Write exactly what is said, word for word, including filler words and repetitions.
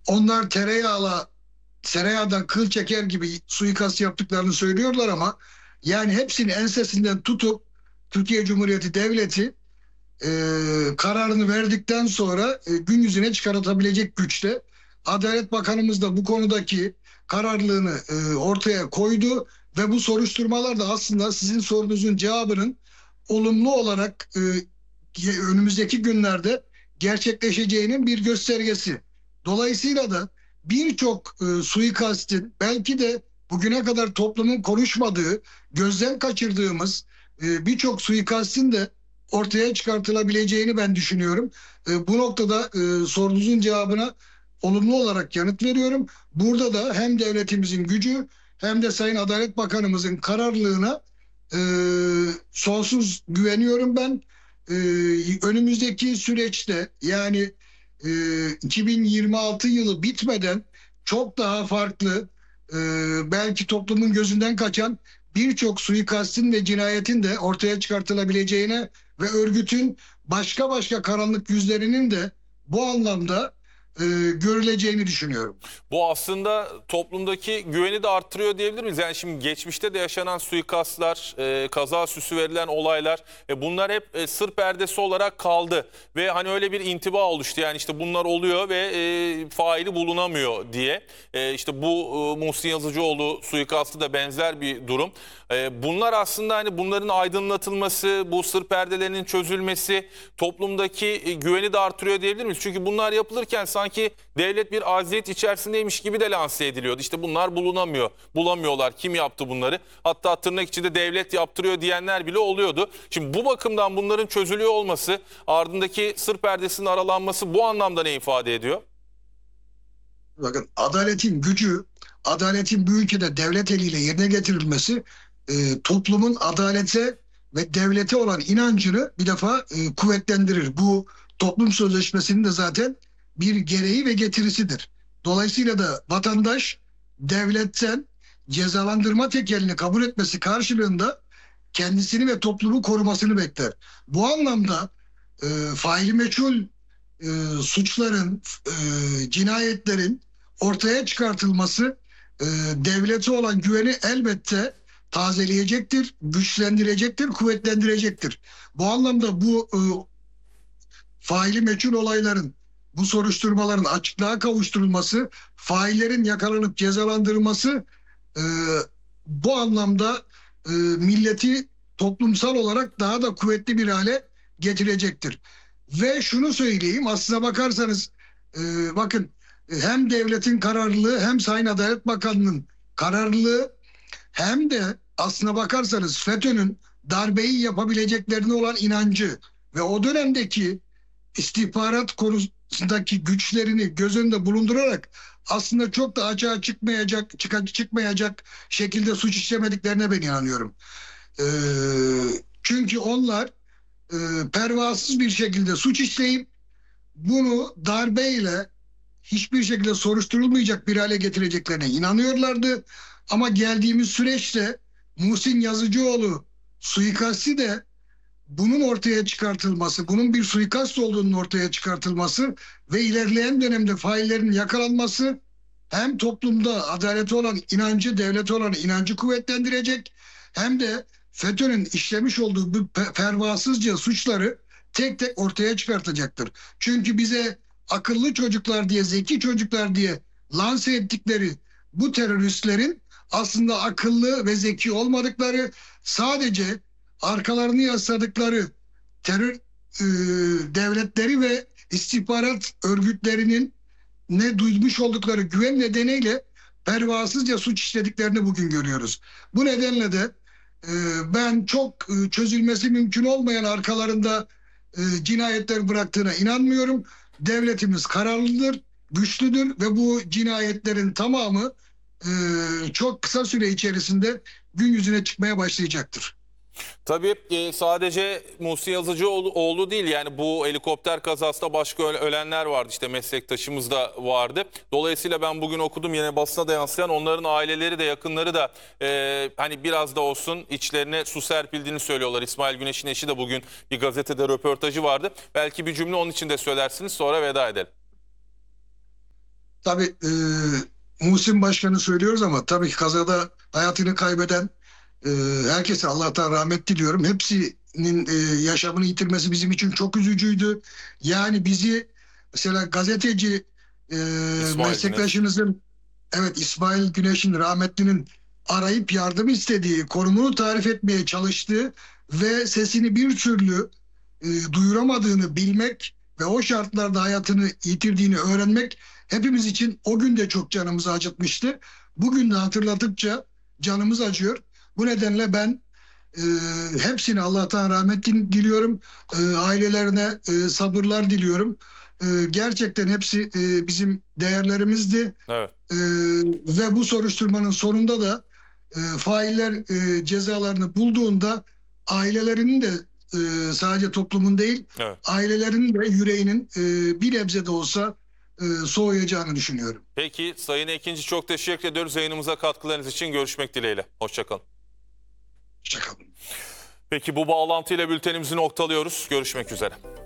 onlar tereyağla tereyağdan kıl çeker gibi suikast yaptıklarını söylüyorlar ama yani hepsini ensesinden tutup Türkiye Cumhuriyeti Devleti e, kararını verdikten sonra e, gün yüzüne çıkartabilecek güçte. Adalet Bakanımız da bu konudaki kararlılığını e, ortaya koydu ve bu soruşturmalar da aslında sizin sorunuzun cevabının olumlu olarak e, önümüzdeki günlerde gerçekleşeceğinin bir göstergesi. Dolayısıyla da birçok e, suikastin belki de bugüne kadar toplumun konuşmadığı, gözden kaçırdığımız e, birçok suikastin de ortaya çıkartılabileceğini ben düşünüyorum. E, bu noktada e, sorunuzun cevabına olumlu olarak yanıt veriyorum. Burada da hem devletimizin gücü hem de Sayın Adalet Bakanımızın kararlılığına e, sonsuz güveniyorum ben. E, önümüzdeki süreçte yani e, iki bin yirmi altı yılı bitmeden çok daha farklı, e, belki toplumun gözünden kaçan birçok suikastin ve cinayetin de ortaya çıkartılabileceğine ve örgütün başka başka karanlık yüzlerinin de bu anlamda e, görüleceğini düşünüyorum. Bu aslında toplumdaki güveni de arttırıyor diyebilir miyiz? Yani şimdi geçmişte de yaşanan suikastlar, e, kaza süsü verilen olaylar, e, bunlar hep e, sır perdesi olarak kaldı. Ve hani öyle bir intiba oluştu. Yani işte bunlar oluyor ve e, faili bulunamıyor diye. E, işte bu e, Muhsin Yazıcıoğlu suikastı da benzer bir durum. E, bunlar aslında hani bunların aydınlatılması, bu sır perdelerinin çözülmesi toplumdaki e, güveni de artırıyor diyebilir miyiz? Çünkü bunlar yapılırken sanki devlet bir aziyet içerisindeymiş gibi de lanse ediliyordu. İşte bunlar bulunamıyor, bulamıyorlar. Kim yaptı bunları? Hatta tırnak içinde devlet yaptırıyor diyenler bile oluyordu. Şimdi bu bakımdan bunların çözülüyor olması, ardındaki sır perdesinin aralanması bu anlamda ne ifade ediyor? Bakın adaletin gücü, adaletin bu ülkede devlet eliyle yerine getirilmesi e, toplumun adalete ve devlete olan inancını bir defa e, kuvvetlendirir. Bu toplum sözleşmesinin de zaten bir gereği ve getirisidir. Dolayısıyla da vatandaş devletten cezalandırma tekelini kabul etmesi karşılığında kendisini ve toplumu korumasını bekler. Bu anlamda e, faili meçhul e, suçların, e, cinayetlerin ortaya çıkartılması e, devlete olan güveni elbette tazeleyecektir, güçlendirecektir, kuvvetlendirecektir. Bu anlamda bu e, faili meçhul olayların, bu soruşturmaların açıklığa kavuşturulması, faillerin yakalanıp cezalandırılması e, bu anlamda e, milleti toplumsal olarak daha da kuvvetli bir hale getirecektir. Ve şunu söyleyeyim, aslına bakarsanız e, bakın hem devletin kararlılığı hem Sayın Adalet Bakanı'nın kararlılığı hem de aslına bakarsanız FETÖ'nün darbeyi yapabileceklerine olan inancı ve o dönemdeki istihbarat konusundaki güçlerini göz önünde bulundurarak aslında çok da açığa çıkmayacak, çık çıkmayacak şekilde suç işlemediklerine ben inanıyorum. Ee, çünkü onlar e, pervasız bir şekilde suç işleyip bunu darbeyle hiçbir şekilde soruşturulmayacak bir hale getireceklerine inanıyorlardı. Ama geldiğimiz süreçte Muhsin Yazıcıoğlu suikasti de bunun ortaya çıkartılması, bunun bir suikast olduğunun ortaya çıkartılması ve ilerleyen dönemde faillerin yakalanması hem toplumda adalete olan inancı, devlete olan inancı kuvvetlendirecek hem de FETÖ'nün işlemiş olduğu bu pervasızca suçları tek tek ortaya çıkartacaktır. Çünkü bize akıllı çocuklar diye, zeki çocuklar diye lanse ettikleri bu teröristlerin aslında akıllı ve zeki olmadıkları, sadece arkalarını yasladıkları terör e, devletleri ve istihbarat örgütlerinin ne duymuş oldukları güven nedeniyle pervasızca suç işlediklerini bugün görüyoruz. Bu nedenle de e, ben çok e, çözülmesi mümkün olmayan arkalarında e, cinayetler bıraktığına inanmıyorum. Devletimiz kararlıdır, güçlüdür ve bu cinayetlerin tamamı e, çok kısa süre içerisinde gün yüzüne çıkmaya başlayacaktır. Tabii e, sadece Muhsin Yazıcıoğlu oğlu değil, yani bu helikopter kazasında başka öle- ölenler vardı, işte meslektaşımız da vardı. Dolayısıyla ben bugün okudum, yine basına da yansıyan, onların aileleri de yakınları da e, hani biraz da olsun içlerine su serpildiğini söylüyorlar. İsmail Güneş'in eşi de bugün bir gazetede röportajı vardı. Belki bir cümle onun için de söylersiniz, sonra veda edelim. Tabii e, Muhsin Başkan'ı söylüyoruz ama tabii ki kazada hayatını kaybeden e, herkese Allah'tan rahmet diliyorum. Hepsinin e, yaşamını yitirmesi bizim için çok üzücüydü. Yani bizi mesela gazeteci e, İsmail Güneş. meslektaşımızın, evet, İsmail Güneş'in, rahmetlinin arayıp yardım istediği, konumunu tarif etmeye çalıştığı ve sesini bir türlü e, duyuramadığını bilmek ve o şartlarda hayatını yitirdiğini öğrenmek hepimiz için o gün de çok canımızı acıtmıştı. Bugün de hatırladıkça canımız acıyor. Bu nedenle ben e, hepsine Allah'tan rahmet diliyorum. E, ailelerine e, sabırlar diliyorum. E, gerçekten hepsi e, bizim değerlerimizdi. Evet. E, ve bu soruşturmanın sonunda da e, failler e, cezalarını bulduğunda ailelerinin de e, sadece toplumun değil, Evet. ailelerinin de yüreğinin e, bir nebze de olsa e, soğuyacağını düşünüyorum. Peki Sayın Ekinci, çok teşekkür ediyoruz yayınımıza katkılarınız için. Görüşmek dileğiyle. Hoşçakalın. Hoşçakalın. Peki bu bağlantıyla bültenimizi noktalıyoruz. Görüşmek üzere.